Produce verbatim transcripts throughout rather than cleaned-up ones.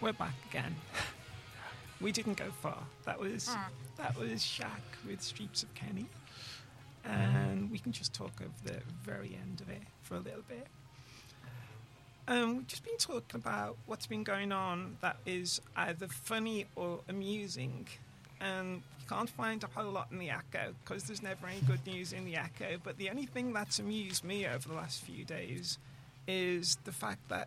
we're back again. We didn't go far. That was Mm. that was Shaq with Streets of Kenny. And we can just talk over the very end of it for a little bit. Um, we've just been talking about what's been going on that is either funny or amusing. And you can't find a whole lot in the Echo because there's never any good news in the Echo. But the only thing that's amused me over the last few days is the fact that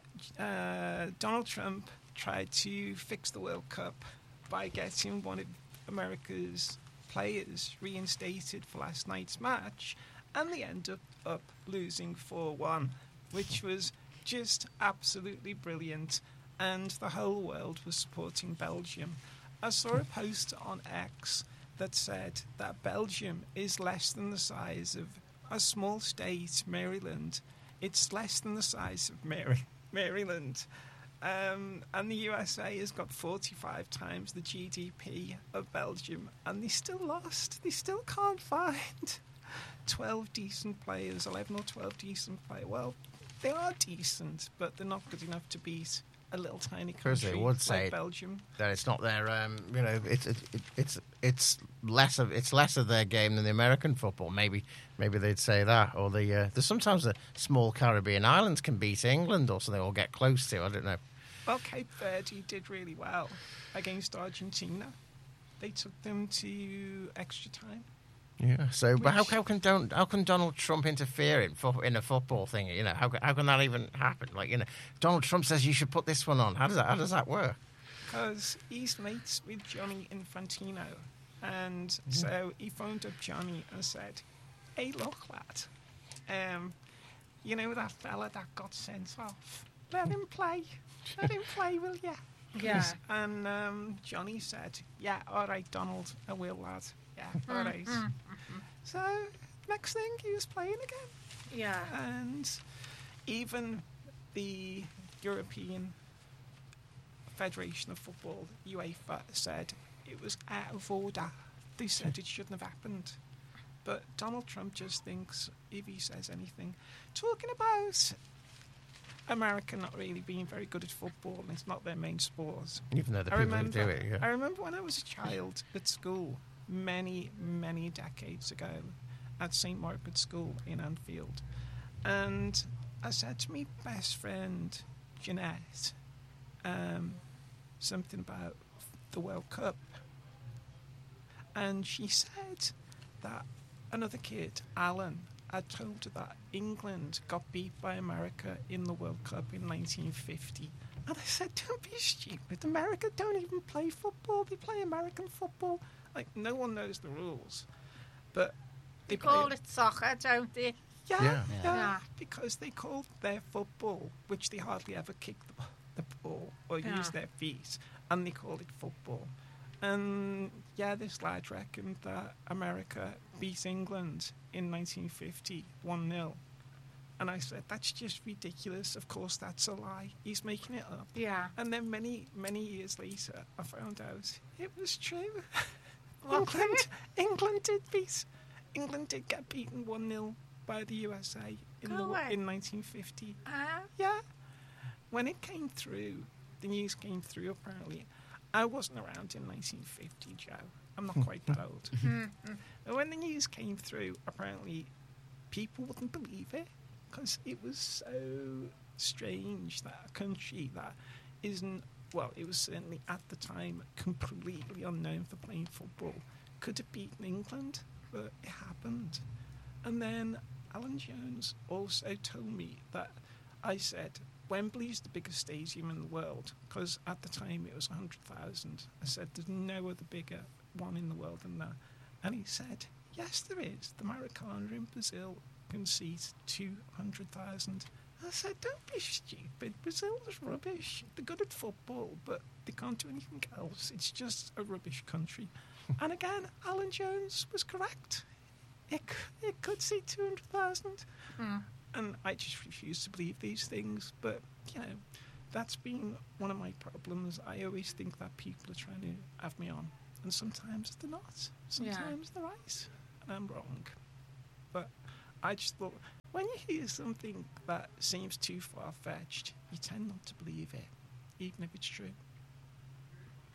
uh, Donald Trump tried to fix the World Cup by getting one of America's players reinstated for last night's match, and they ended up losing four one, which was just absolutely brilliant, and the whole world was supporting Belgium. I saw a post on X that said that Belgium is less than the size of a small state, Maryland. It's less than the size of Mary- Maryland. Um, and the U S A has got forty-five times the G D P of Belgium, and they still lost. They still can't find twelve decent players, eleven or twelve decent players. Well, they are decent, but they're not good enough to beat a little tiny country they would like say Belgium. that it's not their, um, you know, it's it, it, it's it's less of it's less of their game than the American football. Maybe maybe they'd say that, or the uh, there's sometimes the small Caribbean islands can beat England or something, or get close to. I don't know. Well, Cape Verde did really well against Argentina. They took them to extra time. Yeah. So, but how, Which- how can Don, how can Donald Trump interfere in fo- in a football thing? You know, how how can that even happen? Like, you know, Donald Trump says you should put this one on. How does that how does that work? Because he's mates with Johnny Infantino. And so he phoned up Johnny and said, hey, look, lad, um, you know that fella that got sent off? Let him play. Let him play, will ya? Yeah. And um, Johnny said, yeah, all right, Donald, I will, lad. Yeah, all right. So next thing, he was playing again. Yeah. And even the European Federation of Football, UEFA, said it was out of order. They said it shouldn't have happened. But Donald Trump just thinks if he says anything. Talking about America not really being very good at football, and it's not their main sport. Even though the I people who remember, do it, yeah. I remember when I was a child at school, many, many decades ago, at Saint Margaret's School in Anfield. And I said to my best friend, Jeanette, um, something about the World Cup. And she said that another kid, Alan, had told her that England got beat by America in the World Cup in nineteen fifty. And I said, don't be stupid. America don't even play football. They play American football. Like, no one knows the rules. But They they play call it soccer, don't they? Yeah, Yeah. yeah, Yeah. because they called their football, which they hardly ever kick the, the ball or Yeah. use their feet, and they called it football. And yeah, this lad reckoned that America beat England in nineteen fifty, one nil. And I said, that's just ridiculous. Of course, that's a lie. He's making it up. Yeah. And then many, many years later, I found out it was true. What? England, England did beat. England did get beaten one nil by the U S A in, Go the, away. in nineteen fifty. Ah. Yeah. When it came through, the news came through apparently. I wasn't around in nineteen fifty, Joe. I'm not quite that old. And when the news came through, apparently people wouldn't believe it because it was so strange that a country that isn't, well, it was certainly at the time completely unknown for playing football, could have beaten England, but it happened. And then Alan Jones also told me that I said, Wembley's the biggest stadium in the world, because at the time it was one hundred thousand. I said, there's no other bigger one in the world than that. And he said, yes, there is. The Maracana in Brazil can seat two hundred thousand. I said, don't be stupid. Brazil is rubbish. They're good at football, but they can't do anything else. It's just a rubbish country. And again, Alan Jones was correct. It, c- it could seat two hundred thousand. Mm. And I just refuse to believe these things. But, you know, that's been one of my problems. I always think that people are trying to have me on. And sometimes they're not. Sometimes they're right. And I'm wrong. But I just thought, when you hear something that seems too far-fetched, you tend not to believe it, even if it's true.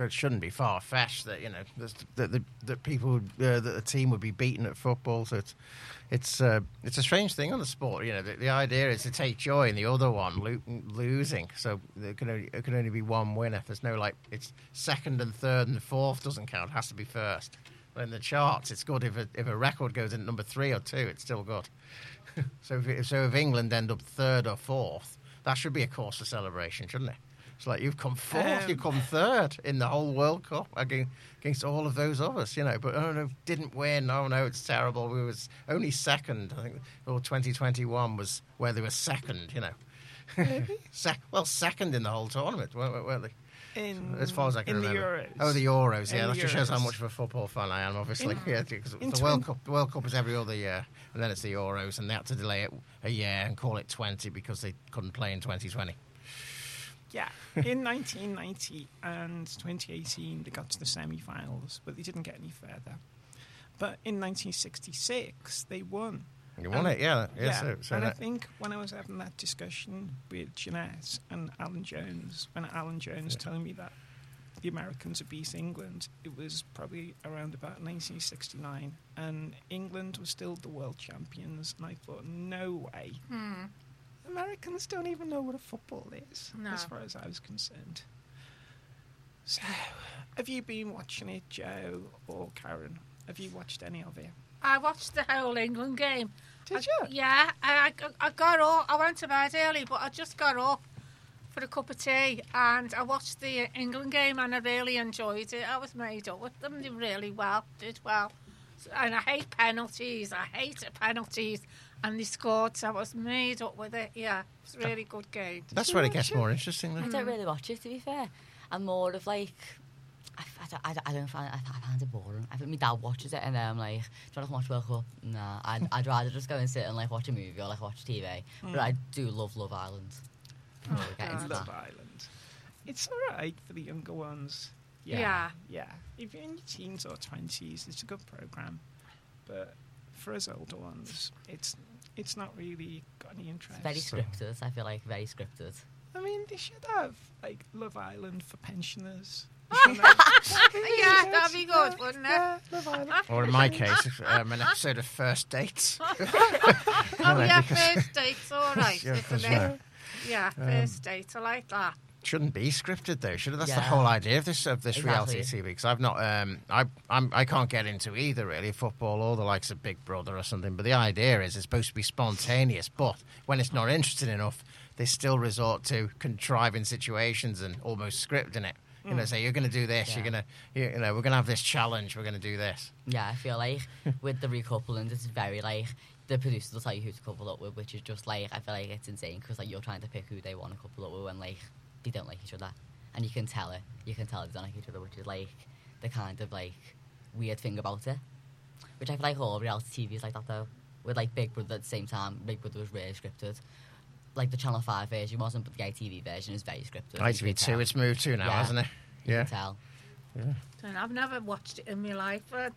it shouldn't be far fetched that you know that the that people would, uh, that the team would be beaten at football. So it's it's uh, it's a strange thing on the sport. You know, the, the idea is to take joy in the other one lo- losing. So there can only it can only be one winner. There's no like it's second and third and fourth doesn't count. It has to be first. But in the charts, it's good if a, if a record goes in at number three or two. It's still good. so if it, so if England end up third or fourth, that should be a cause for celebration, shouldn't it? It's like you've come fourth, Um, you've come third in the whole World Cup against, against all of those others, you know. But oh no, didn't win. Oh no, it's terrible. We was only second. I think or twenty twenty-one was where they were second, you know. Maybe? Se- well, second in the whole tournament, weren't, weren't they? In, As far as I can in remember. the Euros. Oh, the Euros, yeah. In That the just shows how Euros. much of a football fan I am, obviously. In- yeah, because in the World twen- Cup, the World Cup is every other year, and then it's the Euros, and they had to delay it a year and call it twenty because they couldn't play in twenty twenty. Yeah, in nineteen ninety and twenty eighteen, they got to the semi-finals, but they didn't get any further. But in nineteen sixty-six, they won. You won Um, it, yeah. yeah, Yeah, So, so and I that, think when I was having that discussion with Jeanette and Alan Jones, when Alan Jones Yeah. telling me that the Americans had beat England, it was probably around about nineteen sixty-nine, and England was still the world champions, and I thought, no way. Hmm. Americans don't even know what a football is, No. as far as I was concerned. So, have you been watching it, Joe or Karen? Have you watched any of it? I watched the whole England game. Did I, you? Yeah, I, I, I got up. I went to bed early, but I just got up for a cup of tea and I watched the England game and I really enjoyed it. I was made up with them. They really well, did well. And I hate penalties. I hate penalties. And they scored, so I was made up with it. Yeah, it's a really good game. that's you where it watch gets it? more interesting, I then. don't really watch it, to be fair. I'm more of like, I, I, don't, I, don't- I don't find I, I find it boring. I think my dad watches it and then I'm like, do you want to watch World Cup? Nah, I'd, I'd rather just go and sit and like watch a movie or like watch T V. But I do love Love Island. Oh, We'll get into Love that. Island. It's all right for the younger ones. Yeah, Yeah. yeah. If you're in your teens or twenties, it's a good program. But for us older ones, it's it's not really got any interest. Very scripted. I feel like very scripted. I mean, they should have like Love Island for pensioners. Yeah, that'd be good, wouldn't it? Yeah, Love Island. Or in my case, um, an episode of First Dates. Oh, know, yeah, because- first date's all right, Yeah, isn't 'cause, it? uh, Yeah, first date, I like that. Shouldn't be scripted though, should it? That's the Yeah. whole idea of this of this Exactly. reality T V. Because I've not, um, I I'm, I can't get into either really football or the likes of Big Brother or something. But the idea is it's supposed to be spontaneous. But when it's not interesting enough, they still resort to contriving situations and almost scripting it. You know, say you're going to do this. Yeah. You're going to, you, you know, we're going to have this challenge. We're going to do this. Yeah, I feel like with the recoupling, it's very like the producers will tell you who to couple up with, which is just like I feel like it's insane because like you're trying to pick who they want to couple up with when like they don't like each other, and you can tell it. You can tell they don't like each other, which is like the kind of like weird thing about it. Which I feel like all reality T V is like that though. With like Big Brother at the same time, Big Brother was really scripted. Like the Channel Five version wasn't, but the I T V version is very scripted. I You T V can two, tell. it's moved to now, Yeah. hasn't it? You Yeah. can tell. And I've never watched it in my life, but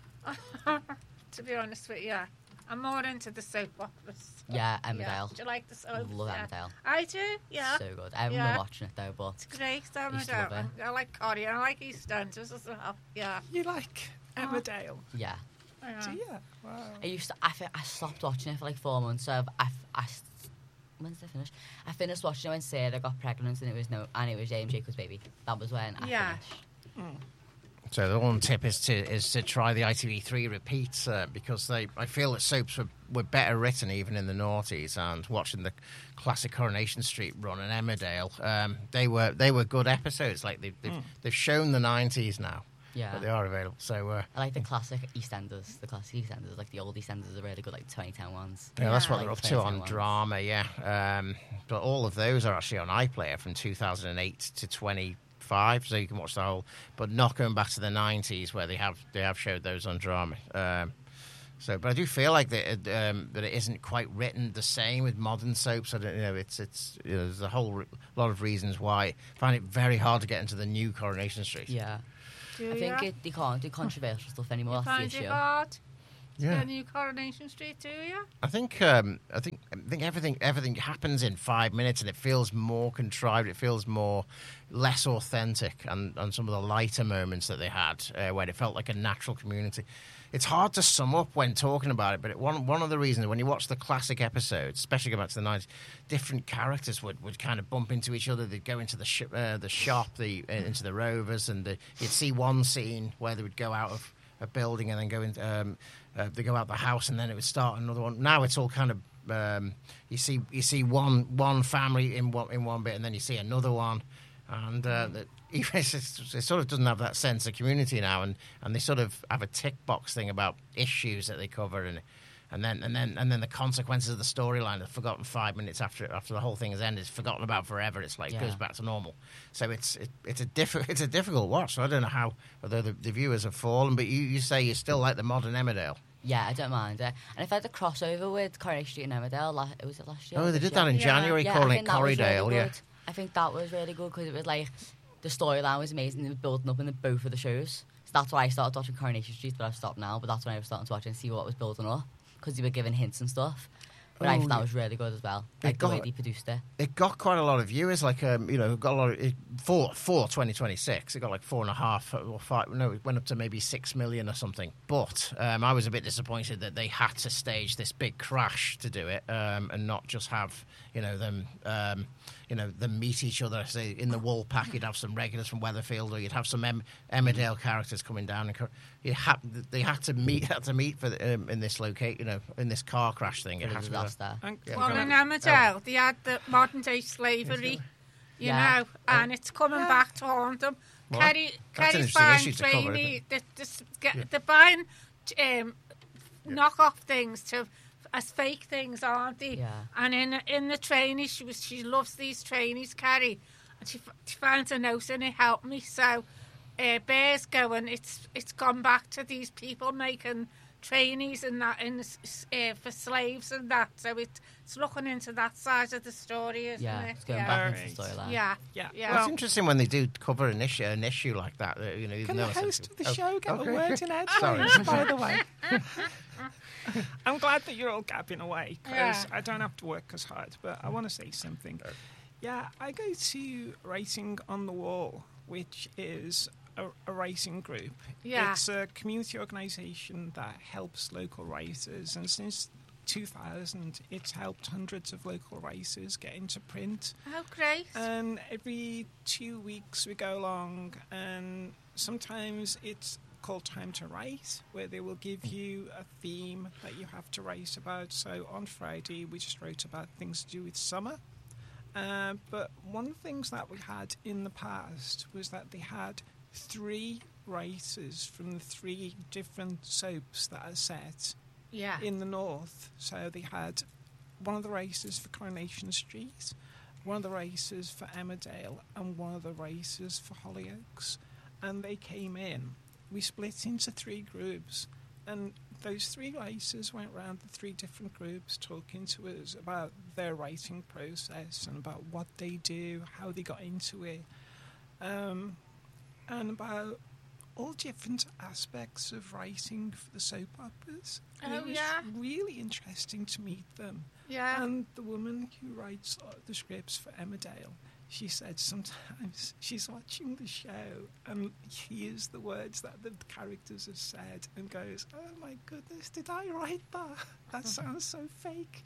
to be honest with you, I'm more into the soap operas. Yeah, Yeah. Emmerdale. Do you like the soap? Love yeah. Emmerdale. I do, yeah. So good. I haven't Yeah. been watching it though, but It's great, Used to love Emmerdale. it. I like Corrie, I like EastEnders as well. Yeah. You like Emmerdale? yeah. yeah. Do you? Wow. I used to. I, fi- I stopped watching it for like four months. So I've, I, I, when did I finish? I finished watching it when Sarah got pregnant, and it was no, and it was James Jacob's baby. That was when I Yeah. finished. So the one tip is to is to try the I T V three repeats uh, because they I feel that soaps were, were better written even in the noughties, and watching the classic Coronation Street run and Emmerdale, um, they were they were good episodes. Like they've they've, they've shown the nineties now, Yeah. but they are available. So uh, I like the classic EastEnders. The classic EastEnders, like the old EastEnders, are really good, like twenty ten ones. yeah, that's what Yeah. they're up Like to thirteen on ones. drama. Yeah, um, but all of those are actually on iPlayer from two thousand eight to twenty. Five, so you can watch the whole, but not going back to the nineties where they have they have showed those on drama. Um, so, but I do feel like that it, um, that it isn't quite written the same with modern soaps. I don't you know. It's it's you know, there's a whole re- lot of reasons why I find it very hard to get into the new Coronation Street. Yeah. Do I think ya? it, they can't do controversial stuff anymore. You That's find the it issue. hard to Yeah. get a new Coronation Street, do you? I think um, I think I think everything everything happens in five minutes, and it feels more contrived. It feels more less authentic, and, and some of the lighter moments that they had, uh, where it felt like a natural community. It's hard to sum up when talking about it, but it, one one of the reasons when you watch the classic episodes, especially go back to the nineties, different characters would, would kind of bump into each other. They'd go into the sh- uh, the shop, the uh, into the Rovers, and the, you'd see one scene where they would go out of a building and then go in. Um, uh, they go out the house, and then it would start another one. Now it's all kind of um, you see you see one one family in one in one bit, and then you see another one, and uh, the, It's just, it sort of doesn't have that sense of community now, and, and they sort of have a tick box thing about issues that they cover, and and then and then and then the consequences of the storyline are forgotten five minutes after after the whole thing has ended. It's forgotten about forever. It's like Yeah. it goes back to normal. So it's it, it's a diff- it's a difficult watch. So I don't know how whether the, the viewers have fallen, but you, you say you still like the modern Emmerdale. Yeah, I don't mind it. And if I had the crossover with Coronation Street and Emmerdale, la- was it last year? Oh, or they this did that year? in Yeah. January, Yeah, I calling it think that was really Corrydale. Yeah. good. I think that was really good because it was like the storyline was amazing. It was building up in the, both of the shows. So that's why I started watching Coronation Street, but I've stopped now. But that's when I was starting to watch and see what was building up because they were giving hints and stuff. But I Oh, think that yeah. was really good as well. It Like the way got- they produced it. It got quite a lot of viewers, like um, you know, it got a lot of, it, for for twenty twenty-six. It got like four and a half or five. No, it went up to maybe six million or something. But um, I was a bit disappointed that they had to stage this big crash to do it, um, and not just have you know them, um, you know, them meet each other. Say in the Wool Pack, you'd have some regulars from Weatherfield, or you'd have some em- Emmerdale characters coming down, and co- you had they had to meet had to meet for the, um, in this locate, you know, in this car crash thing. It It had was to a be disaster. And Yeah. Well, can in I- Emmerdale, they had the modern day slavery, you Yeah. know, and it's coming back to haunt them. Well, Kerry, that's an Kerry's interesting buying issue to cover, trainee, isn't the, the, get, Yeah. they're buying um, knock-off things to as fake things, aren't they? Yeah. And in in the trainees, she was she loves these trainees, Kerry, and she, f- she finds a note in it, help me. So, uh, Bear's going. It's it's gone back to these people making trainees and that in uh, for slaves and that. So it, it's looking into that side of the story, isn't Yeah, it? it's going yeah. back Alright. into the storyline. Yeah, Yeah. yeah. Well, it's Well, interesting when they do cover an issue, an issue like that. uh, You know, even Can though the it's a- host of the Oh, show get okay. a word in Sorry. edgeways, by the way? I'm glad that you're all gabbing away because Yeah. I don't have to work as hard, but I want to say something. Yeah, I go to Racing on the Wall, which is a, a racing group. Yeah. It's a community organisation that helps local racers, and since two thousand, it's helped hundreds of local racers get into print. Oh, great. And every two weeks we go along, and sometimes it's called Time to Race, where they will give you a theme that you have to race about. So on Friday, we just wrote about things to do with summer. Uh, but one of the things that we had in the past was that they had three races from the three different soaps that are set yeah. in the north. So they had one of the races for Coronation Street, one of the races for Emmerdale, and one of the races for Hollyoaks. And they came in. We split into three groups, and those three races went round the three different groups talking to us about their writing process and about what they do, how they got into it, um, and about all different aspects of writing for the soap operas. And Oh, it was yeah. really interesting to meet them. Yeah. And the woman who writes uh, the scripts for Emmerdale, she said sometimes she's watching the show and hears the words that the characters have said and goes, oh my goodness, did I write that? That sounds so fake.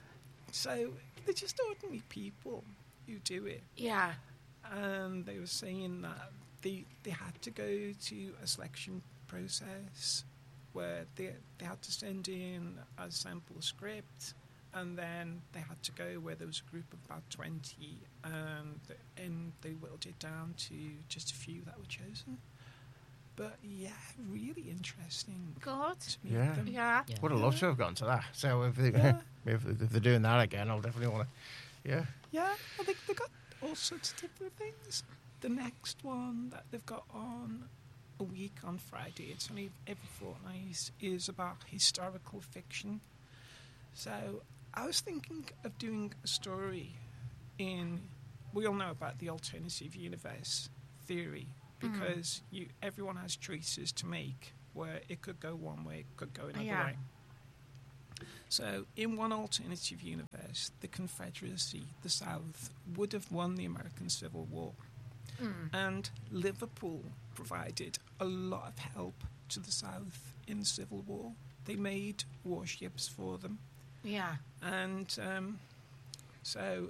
So they're just ordinary people who do it. yeah. And they were saying that they they had to go to a selection process where they they had to send in a sample script, and then they had to go where there was a group of about twenty, and and they whittled it down to just a few that were chosen. But yeah, really interesting Good. to meet Yeah. them. Yeah. Yeah. Would have loved to have gone to that. So if, they, Yeah. if, if they're doing that again, I'll definitely want to. Yeah. Yeah, I think they've got all sorts of different things. The next one that they've got on a week on Friday, it's only every fortnight, is about historical fiction. So I was thinking of doing a story in, we all know about the alternative universe theory, because you everyone has choices to make where it could go one way, it could go another Yeah. way. So, in one alternative universe, the Confederacy, the South, would have won the American Civil War. Mm. And Liverpool provided a lot of help to the South in the Civil War. They made warships for them. Yeah. And um, so,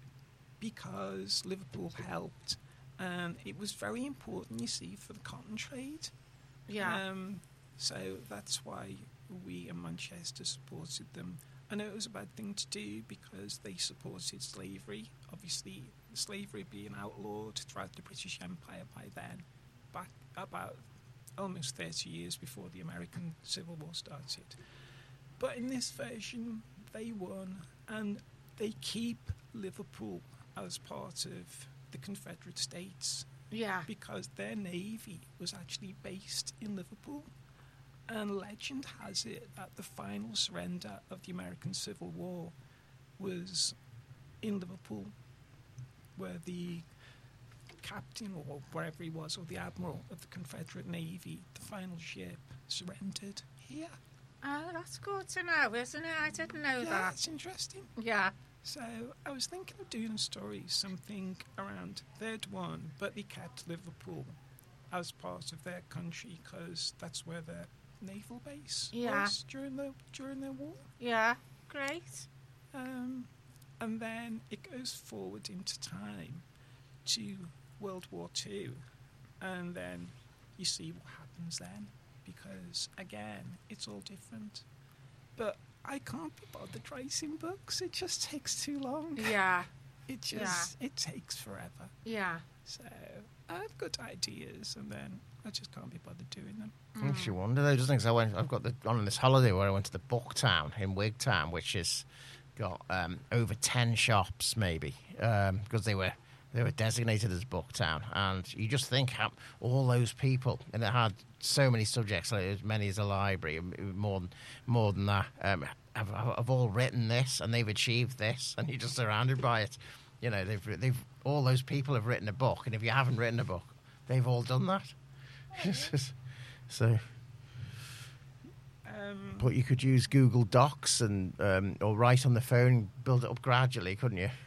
because Liverpool helped, and it was very important, you see, for the cotton trade. Yeah. Um, so that's why we in Manchester supported them. I know it was a bad thing to do because they supported slavery. Obviously, slavery being outlawed throughout the British Empire by then, back about almost thirty years before the American Civil War started. But in this version, they won, and they keep Liverpool as part of the Confederate States Yeah. because their navy was actually based in Liverpool. And legend has it that the final surrender of the American Civil War was in Liverpool, where the captain or wherever he was, or the admiral of the Confederate Navy, the final ship, surrendered here. Oh, that's good to know, isn't it? I didn't know Yeah, that. that's interesting. Yeah. So I was thinking of doing a story, something around they'd won, but they kept Liverpool as part of their country because that's where their naval base Yeah. was during the during their war. Yeah. Great. Um, and then it goes forward into time to World War Two, and then you see what happens then, because again, it's all different. But I can't be bothered writing books; it just takes too long. Yeah. It just it takes forever. Yeah. So I have good ideas, and then I just can't be bothered doing them. Makes you wonder, though, doesn't it? 'Cause I went, I've got the, on this holiday where I went to the Book Town in Wigtown, which has got um, over ten shops, maybe, because they were they were designated as Book Town. And you just think how all those people, and it had so many subjects, like as many as a library, more than, more than that, um, have, have all written this, and they've achieved this, and you're just surrounded by it. You know, they've they've all those people have written a book, and if you haven't written a book, they've all done that. So, Um, but you could use Google Docs and um, or write on the phone, build it up gradually, couldn't you?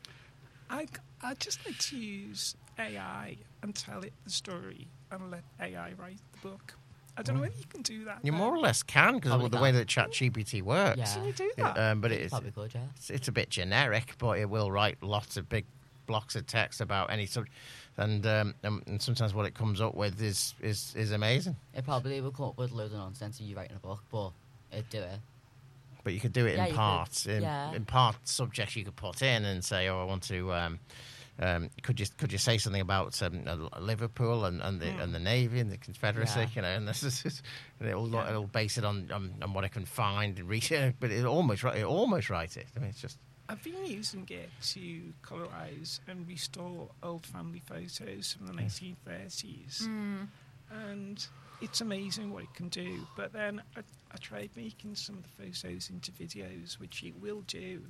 I I just like to use A I and tell it the story and let A I write the book. I don't know whether you can do that. You now. more or less can because Probably of the can. way that ChatGPT works. Yeah. Can you do Yeah, that? um, but it's, Probably good, yeah. it's it's a bit generic, but it will write lots of big blocks of text about any subject, and, um, and and sometimes what it comes up with is is, is amazing. It probably will come up with loads of nonsense if you writing a book, but it'd do it. But you could do it Yeah, in you could. parts. In, Yeah. in part subjects you could put in and say, "Oh, I want to." Um, um, could you could you say something about um, uh, Liverpool and, and the Mm. and the Navy and the Confederacy? Yeah. You know, and this is and it'll Yeah. it'll base it on, on on what I can find and reach it. But it almost write it almost write it. I mean, it's just I've been using it to colorise and restore old family photos from the nineteen thirties, Mm. and it's amazing what it can do. But then I, I tried making some of the photos into videos, which it will do.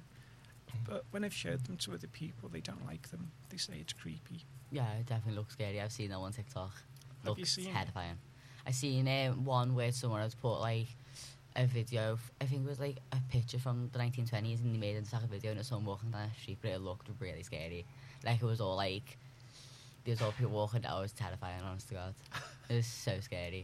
But when I've showed them to other people, they don't like them. They say it's creepy. Yeah, it definitely looks scary. I've seen that on TikTok. Have you Looks seen it? terrifying. I seen um, one where someone has put like a video. Of, I think it was like a picture from the nineteen twenties, and they made it into like a video, and it's someone walking down the street, but it looked really scary. Like it was all like there's all people walking down. It was terrifying. Honest to God, it was so scary.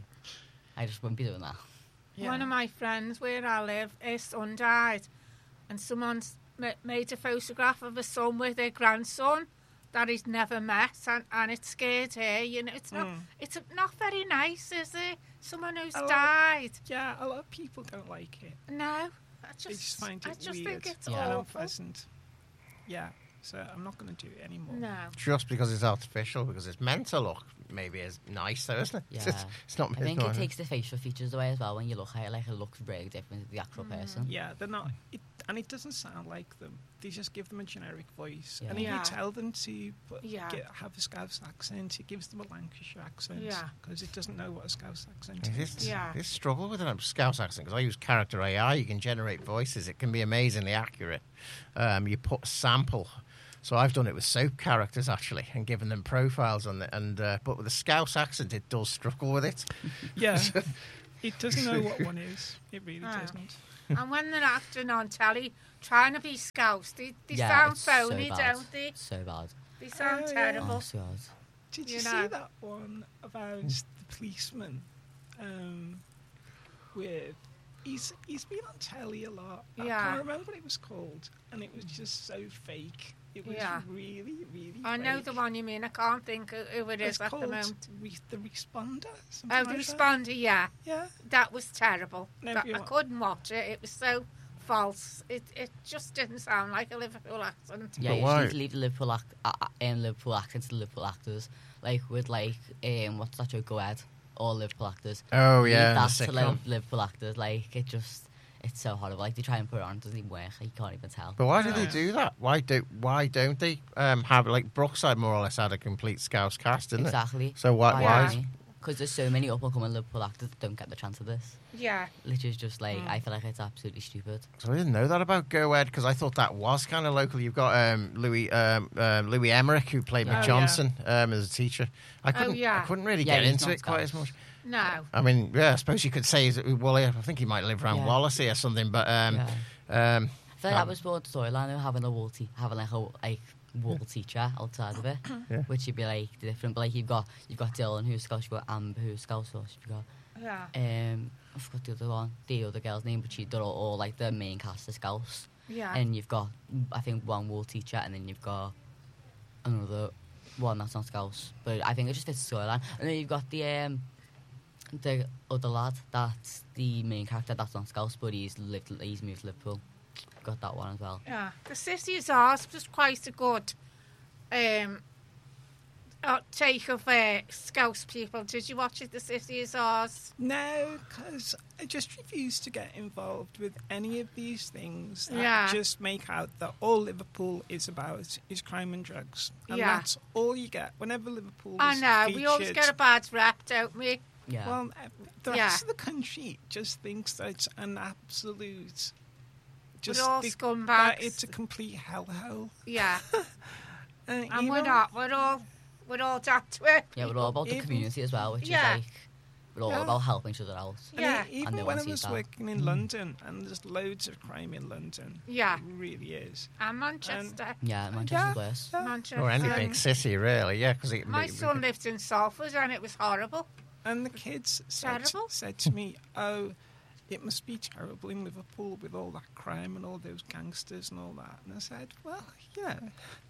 I just wouldn't be doing that. One of my friends where I live, his son died, and someone's ma- made a photograph of a son with their grandson that he's never met, and, and it scared her. You know, it's not Mm. it's not very nice, is it? Someone who's A lot- died. Yeah, a lot of people don't like it. No, I just, They just find it I just weird think it's Yeah. and awful. unpleasant. Yeah, so I'm not going to do it anymore. No. just because it's artificial, because it's meant to look maybe as nice, though, isn't it? Yeah. It's, it's not. I think it's it not, takes the facial features away as well. When you look at it, like it looks really different to the actual person. Yeah, they're not, it, and it doesn't sound like them. They just give them a generic voice, and if Yeah. you tell them to put, Yeah. get, have a Scouse accent, it gives them a Lancashire accent. Yeah. because it doesn't know what a Scouse accent This, is. Yeah. this struggle with a Scouse accent, because I use character A I, you can generate voices. It can be amazingly accurate. Um, you put a sample. So I've done it with soap characters, actually, and given them profiles on it. And, uh, but with a Scouse accent, it does struggle with it. Yeah, it doesn't know what one is. It really Ah. doesn't. And when they're acting on telly, trying to be Scouse, they, they Yeah, sound it's so phony, bad. don't they? So bad. They sound Oh, yeah. terrible. Oh, so bad. Did you, You see know. that one about the policeman? Um, with he's he's been on telly a lot. I Yeah. can't remember what it was called, and it was just so fake. It was Yeah. really, really. I know fake. the one you mean. I can't think of who it It's is at the called moment. Re- the Responder. Something Oh, the like that. responder, yeah. Yeah. That was terrible. No, That, you I what? couldn't watch it. It was so false. It it just didn't sound like a Liverpool accent. Yeah, But you why? just need to leave the Liverpool, ac- uh, uh, um, Liverpool accent to the Liverpool actors. Like, with, like, um, what's that show, Go Ahead? All Liverpool actors. Oh Leave yeah, that the to sitcom. Liv- Liverpool actors. Like, it just, it's so horrible. Like, they try and put it on, it doesn't even work. You can't even tell. But why do they Yeah. do that? Why do why don't they um, have like Brookside more or less had a complete Scouse cast, didn't Exactly. it? So why Yeah. why? Because there's so many up-and-coming Liverpool actors that don't get the chance of this. Yeah. Which is just, like, Mm. I feel like it's absolutely stupid. So I didn't know that about Go Ed because I thought that was kind of local. You've got um, Louis um, um, Louis Emmerich who played Oh, Mick yeah. Johnson um, as a teacher. I couldn't yeah. I couldn't really Yeah, get he's into not it quite as Scouse. much. No. I mean, yeah, I suppose you could say he's, well, I think he might live around Yeah. Wallasey or something, but um, yeah. um, I feel like um, that was more the storyline of having a wall te- having like a like wall teacher outside of it, Yeah. which would be like different. But like you've got you've got Dylan who's Scouse, you've got Amber who's Scouse, you've got Yeah. um I forgot the other one, the other girl's name, but she they're all, all like the main cast of Scouse. Yeah. And you've got I think one wall teacher, and then you've got another one that's not Scouse. But I think it just fits the storyline. And then you've got the um the other lad that's the main character that's not Scouse, but he's lived he's moved to Liverpool. Got that one as well. Yeah. The City is Ours was quite a good um, uh, take of uh, Scouse people. Did you watch it, The City is Ours? No, because I just refuse to get involved with any of these things that Yeah. just make out that all Liverpool is about is crime and drugs. And Yeah. that's all you get whenever Liverpool I is know. featured. We always get a bad rap, don't we? Yeah. Well, uh, the Yeah. rest of the country just thinks that it's an absolute... Just all think scumbags. that it's a complete hellhole. Yeah. Uh, And you we're know, not. We're all, we're all that to it. yeah, we're all about the even- community as well, which Yeah. is like we're all Yeah. about helping each other out. and Yeah. e- even And no when one I sees was that. working in London, and there's loads of crime in London. Yeah. It really is. And Manchester. Yeah, Manchester's Yeah. worse. Yeah. Manchester. or any Um, big city, really, yeah. Because My son lived in Salford and it was horrible. And the kids said, Terrible. said to me, oh, it must be terrible in Liverpool with all that crime and all those gangsters and all that. And I said, well, yeah,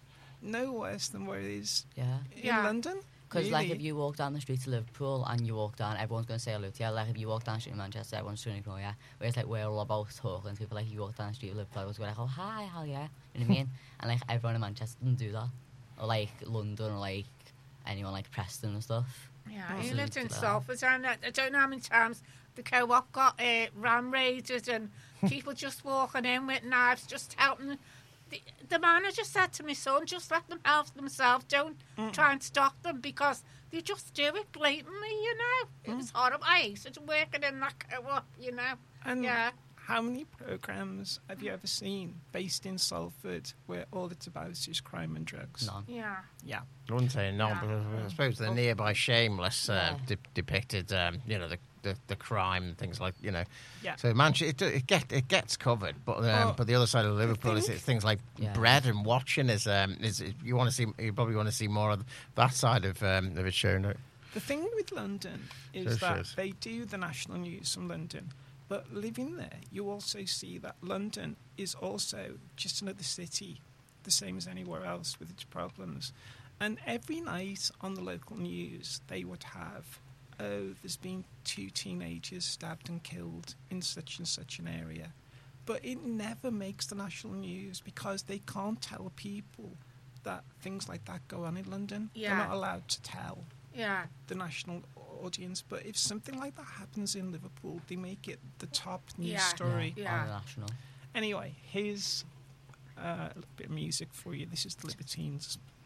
no worse than what it is Yeah. in Yeah. London. Because, like, really. if you walk down the streets of Liverpool and you walk down, everyone's going to say hello to you. Like, if you walk down the street in Manchester, everyone's going to ignore you. Whereas, like, we're all about talking to people. Like, you walk down the street of Liverpool, everyone's going like, oh, hi, how are you? You know what I mean? And, like, everyone in Manchester doesn't do that. Or, like, London or, like, anyone like Preston and stuff. Yeah, Oh, he so lived in it's, uh, Salford and I, I don't know how many times the co-op got uh, ram raided and people just walking in with knives, just helping. The, the manager said to my son, just let them help themselves. Don't try and stop them because they just do it blatantly, you know. It was horrible. I hated working in that co-op, you know. And Yeah. how many programmes have you ever seen based in Salford where all it's about is crime and drugs? None. Yeah. Yeah. I wouldn't say no, Yeah. but I suppose the nearby Shameless uh, Yeah. de- depicted, um, you know, the, the the crime and things like, you know. Yeah. So Manchester, it, it get it gets covered, but um, Oh, but the other side of Liverpool is think- it's things like Yeah. bread and watching is um is you want to see you probably want to see more of that side of um of it shown. don't you? The thing with London is Sure, that sure. they do the national news from London, but living there, you also see that London is also just another city, the same as anywhere else with its problems. And every night on the local news, they would have, oh, there's been two teenagers stabbed and killed in such and such an area. But it never makes the national news because they can't tell people that things like that go on in London. Yeah. They're not allowed to tell Yeah. the national audience, but if something like that happens in Liverpool, they make it the top news Yeah. story. Yeah. On the national. Anyway, here's uh, a little bit of music for you. This is the Libertines.